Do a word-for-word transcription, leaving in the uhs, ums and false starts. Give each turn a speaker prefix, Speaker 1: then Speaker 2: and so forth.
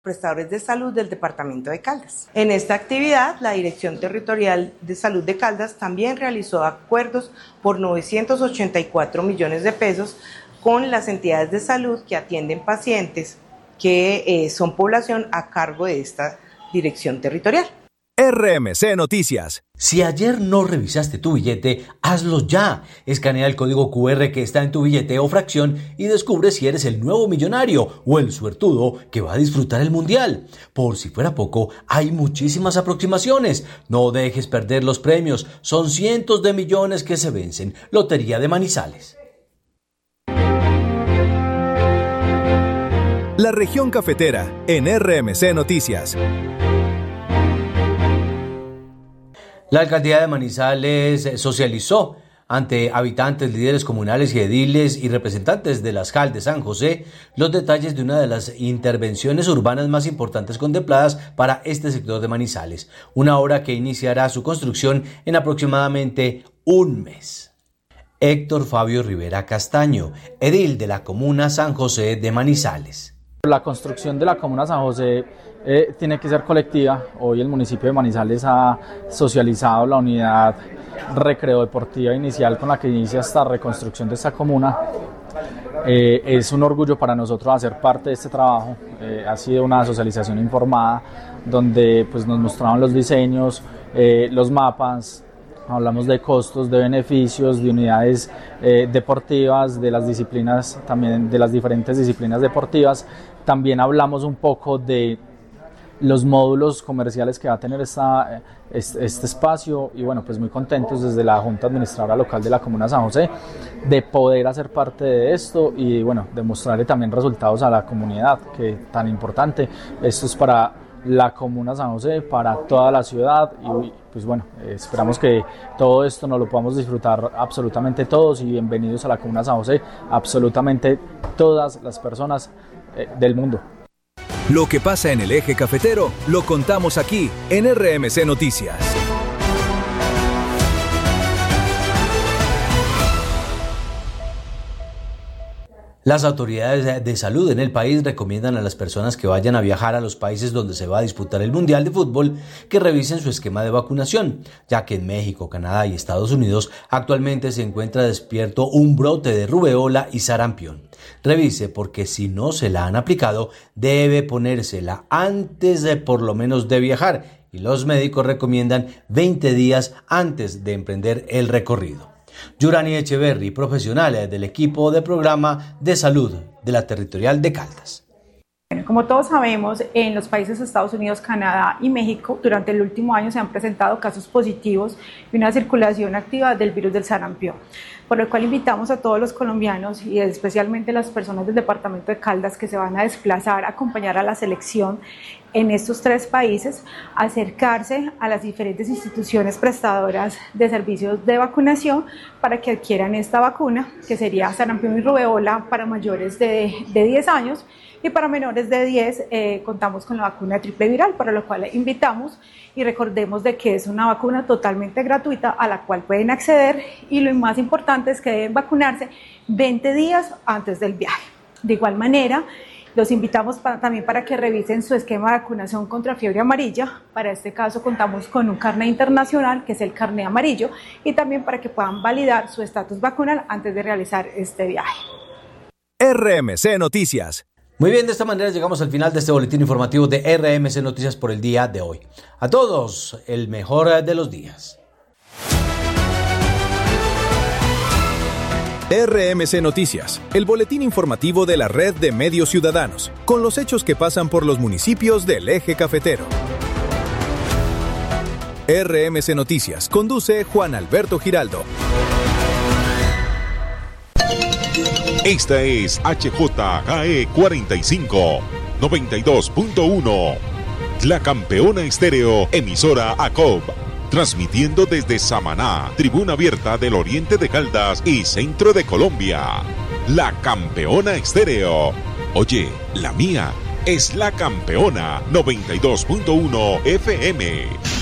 Speaker 1: prestadores de salud del departamento de Caldas. En esta actividad, la Dirección Territorial de Salud de Caldas también realizó acuerdos por novecientos ochenta y cuatro millones de pesos con las entidades de salud que atienden pacientes que eh, son población a cargo de esta Dirección Territorial.
Speaker 2: R M C Noticias.
Speaker 3: Si ayer no revisaste tu billete, hazlo ya. Escanea el código Q R que está en tu billete o fracción y descubre si eres el nuevo millonario o el suertudo que va a disfrutar el mundial. Por si fuera poco, hay muchísimas aproximaciones. No dejes perder los premios. Son cientos de millones que se vencen. Lotería de Manizales.
Speaker 2: La región cafetera en R M C Noticias.
Speaker 3: La alcaldía de Manizales socializó ante habitantes, líderes comunales y ediles y representantes de las C A L de San José los detalles de una de las intervenciones urbanas más importantes contempladas para este sector de Manizales, una obra que iniciará su construcción en aproximadamente un mes. Héctor Fabio Rivera Castaño, edil de la comuna San José de Manizales.
Speaker 4: La construcción de la comuna San José eh, tiene que ser colectiva. Hoy el municipio de Manizales ha socializado la unidad recreo-deportiva inicial con la que inicia esta reconstrucción de esta comuna. Eh, es un orgullo para nosotros hacer parte de este trabajo. Eh, ha sido una socialización informada donde pues, nos mostraban los diseños, eh, los mapas. Hablamos de costos, de beneficios, de unidades eh, deportivas, de las disciplinas, también de las diferentes disciplinas deportivas. También hablamos un poco de los módulos comerciales que va a tener esta, este, este espacio y bueno, pues muy contentos desde la Junta Administradora Local de la Comuna San José de poder hacer parte de esto y bueno, demostrarle también resultados a la comunidad, que tan importante. Esto es para la Comuna San José, para toda la ciudad y pues bueno, esperamos que todo esto nos lo podamos disfrutar absolutamente todos y bienvenidos a la Comuna San José, absolutamente todas las personas eh, del mundo.
Speaker 2: Lo que pasa en el eje cafetero lo contamos aquí en R M C Noticias.
Speaker 3: Las autoridades de salud en el país recomiendan a las personas que vayan a viajar a los países donde se va a disputar el Mundial de Fútbol que revisen su esquema de vacunación, ya que en México, Canadá y Estados Unidos actualmente se encuentra despierto un brote de rubeola y sarampión. Revise porque si no se la han aplicado, debe ponérsela antes de por lo menos de viajar y los médicos recomiendan veinte días antes de emprender el recorrido. Yurani Echeverry, profesional del equipo de programa de salud de la Territorial de Caldas.
Speaker 5: Como todos sabemos, en los países de Estados Unidos, Canadá y México, durante el último año se han presentado casos positivos y una circulación activa del virus del sarampión, por lo cual invitamos a todos los colombianos y especialmente las personas del departamento de Caldas que se van a desplazar a acompañar a la selección en estos tres países, a acercarse a las diferentes instituciones prestadoras de servicios de vacunación para que adquieran esta vacuna, que sería sarampión y rubeola para mayores de, de diez años, y para menores de diez eh, contamos con la vacuna triple viral, para lo cual invitamos y recordemos de que es una vacuna totalmente gratuita a la cual pueden acceder y lo más importante es que deben vacunarse veinte días antes del viaje. De igual manera, los invitamos para, también para que revisen su esquema de vacunación contra fiebre amarilla. Para este caso contamos con un carnet internacional que es el carnet amarillo y también para que puedan validar su estatus vacunal antes de realizar este viaje.
Speaker 2: R M C Noticias.
Speaker 3: Muy bien, de esta manera llegamos al final de este boletín informativo de R M C Noticias por el día de hoy. A todos, el mejor de los días.
Speaker 2: R M C Noticias, el boletín informativo de la Red de Medios Ciudadanos, con los hechos que pasan por los municipios del eje cafetero. R M C Noticias, conduce Juan Alberto Giraldo.
Speaker 6: Esta es H J K E cuarenta y cinco, noventa y dos punto uno, La Campeona Estéreo, emisora A C O B, transmitiendo desde Samaná, tribuna abierta del oriente de Caldas y centro de Colombia. La Campeona Estéreo. Oye, la mía es La Campeona, noventa y dos punto uno F M.